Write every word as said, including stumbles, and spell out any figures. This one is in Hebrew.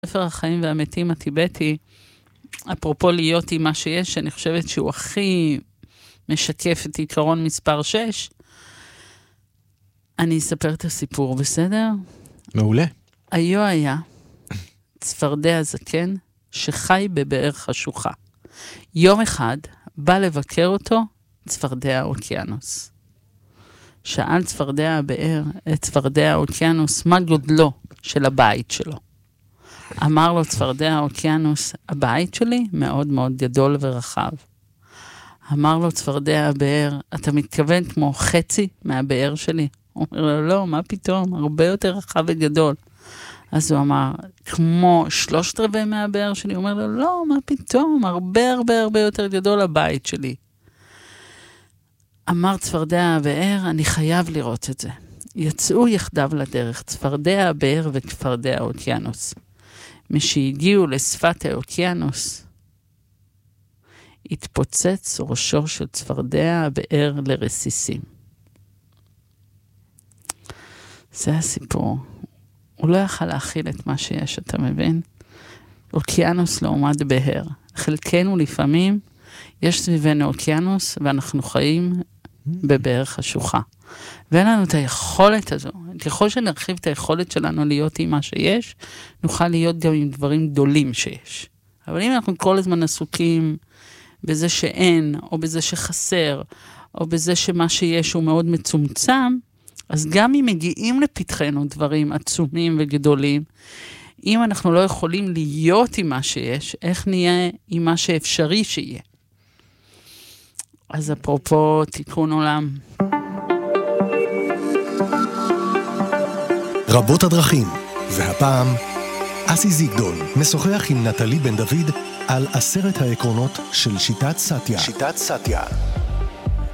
ספר החיים והמתים הטיבטי, אפרופו להיות עם מה שיש, אני חושבת שהוא הכי משקף את עיקרון מספר שש. אני אספר את הסיפור, בסדר? מעולה. היו היה צפרדע זקן שחי בבאר חשוכה. יום אחד בא לבקר אותו צפרדע האוקיינוס. שאל צפרדע הבאר את צפרדע האוקיינוס מה גודלו של הבית שלו. אמר לו צפרדע האוקיינוס, הבית שלי מאוד מאוד גדול ורחב. אמר לו צפרדע הבאר, אתה מתכוון כמו חצי מהבאר שלי? הוא אומר לו, לא, מה פתאום, הרבה יותר רחב וגדול. אז הוא אמר, כמו שלושת רבעי מהבאר שלי? הוא אומר לו, לא, מה פתאום, הרבה הרבה הרבה יותר גדול הבית שלי. אמר צפרדע הבאר, אני חייב לראות את זה. יצאו יחדיו לדרך, צפרדע הבאר וצפרדע האוקיינוס. משהגיעו לשפת האוקיינוס, התפוצץ ראשו של צפרדע הבאר לרסיסים. זה הסיפור. הוא לא יכל להכיל את מה שיש, אתה מבין? אוקיינוס לעומת בהר. חלקנו לפעמים, יש סביבנו אוקיינוס, ואנחנו חיים בבאר חשוכה. ואין לנו את היכולת הזו. ככל שנרחיב את היכולת שלנו להיות עם מה שיש, נוכל להיות גם עם דברים גדולים שיש. אבל אם אנחנו כל הזמן עסוקים בזה שאין, או בזה שחסר, או בזה שמה שיש הוא מאוד מצומצם, אז גם אם מגיעים לפתחנו דברים עצומים וגדולים, אם אנחנו לא יכולים להיות עם מה שיש, איך נהיה עם מה שאפשרי שיהיה? אז אפרופו תיקון עולם. רבות הדרכים, והפעם אסי זיגדון משוחח עם נטלי בן דוד על עשרת העקרונות של שיטת סאטיה. שיטת סאטיה.